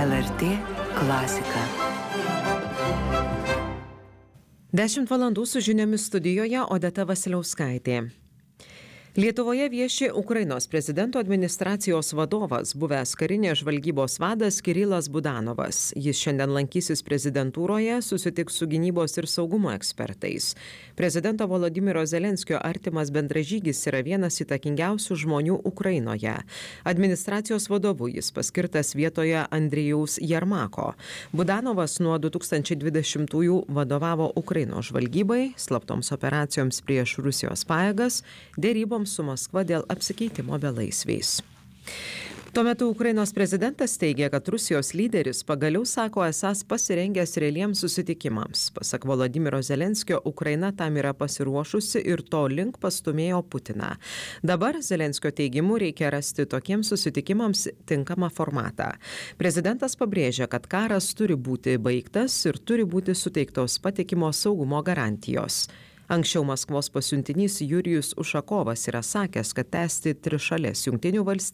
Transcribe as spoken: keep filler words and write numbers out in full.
L R T klasika. Dešimt valandų su žiniomis studijoje Odeta Vasiliauskaitė. Lietuvoje vieši Ukrainos prezidento administracijos vadovas, buvęs karinės žvalgybos vadas Kirilas Budanovas. Jis šiandien lankysis prezidentūroje, susitiks su gynybos ir saugumo ekspertais. Prezidento Volodymyro Zelenskio artimas bendražygis yra vienas įtakingiausių žmonių Ukrainoje. Administracijos vadovu jis paskirtas vietoje Andrijaus Jermako. Budanovas nuo du tūkstančiai dvidešimtųjų vadovavo Ukrainos žvalgybai, slaptoms operacijoms prieš Rusijos pajėgas, dėryboms su Maskva dėl apsikeitimo belaisviais. Tuo metu Ukrainos prezidentas teigia, kad Rusijos lyderis pagaliau sako esąs pasirengęs realiems susitikimams. Pasak Volodymyro Zelenskio, Ukraina tam yra pasiruošusi ir to link pastumėjo Putiną. Dabar Zelenskio teigimu reikia rasti tokiems susitikimams tinkamą formatą. Prezidentas pabrėžia, kad karas turi būti baigtas ir turi būti suteiktos patikimos saugumo garantijos. Anksčiau Maskvos pasiuntinys Jurijus Ušakovas yra sakęs, kad tęsti trišalės Jungtinių valstijų